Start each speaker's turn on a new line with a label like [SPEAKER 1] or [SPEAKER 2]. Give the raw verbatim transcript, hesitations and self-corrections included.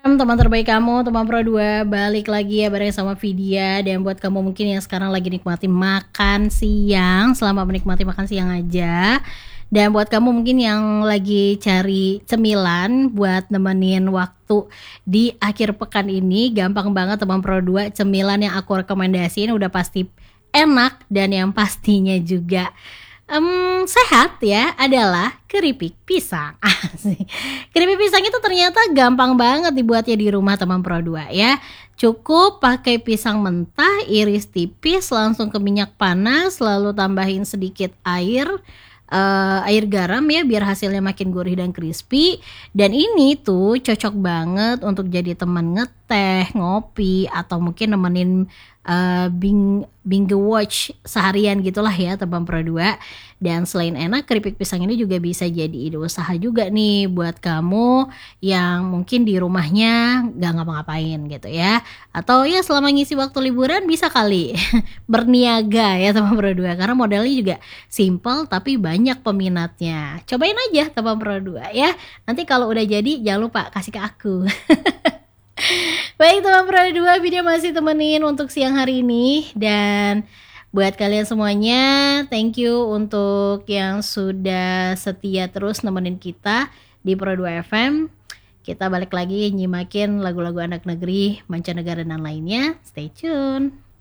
[SPEAKER 1] Teman terbaik kamu, teman Pro dua, balik lagi ya bareng sama Vidya. Dan buat kamu mungkin yang sekarang lagi nikmati makan siang, selamat menikmati makan siang aja. Dan buat kamu mungkin yang lagi cari cemilan buat nemenin waktu di akhir pekan ini, gampang banget teman Pro dua, cemilan yang aku rekomendasiin udah pasti enak dan yang pastinya juga Um, sehat ya, adalah keripik pisang. Asik. Keripik pisang itu ternyata gampang banget dibuatnya di rumah teman Pro dua ya. Cukup pakai pisang mentah, iris tipis, langsung ke minyak panas, lalu tambahin sedikit air, uh, air garam ya biar hasilnya makin gurih dan crispy. Dan ini tuh cocok banget untuk jadi teman ngeteh, ngopi, atau mungkin nemenin uh, bing binge watch seharian gitulah ya teman Pro dua. Dan selain enak, keripik pisang ini juga bisa jadi ide usaha juga nih buat kamu yang mungkin di rumahnya gak ngapa-ngapain gitu ya. Atau ya selama ngisi waktu liburan bisa kali berniaga ya teman Pro dua, karena modelnya juga simple tapi banyak peminatnya. Cobain aja teman Pro dua ya. Nanti kalau udah jadi jangan lupa kasih ke aku. Baik teman Pro dua, video masih temenin untuk siang hari ini. Dan buat kalian semuanya, thank you untuk yang sudah setia terus nemenin kita di Pro dua F M. Kita balik lagi nyimakin lagu-lagu anak negeri, mancanegara dan lainnya. Stay tune.